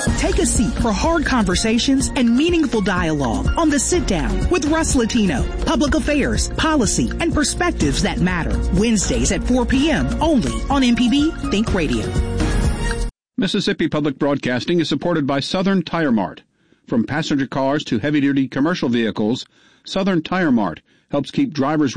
Take a seat for hard conversations and meaningful dialogue on The Sit Down with Russ Latino. Public affairs, policy, and perspectives that matter. Wednesdays at 4 p.m. only on MPB Think Radio. Mississippi Public Broadcasting is supported by Southern Tire Mart. From passenger cars to heavy-duty commercial vehicles, Southern Tire Mart helps keep drivers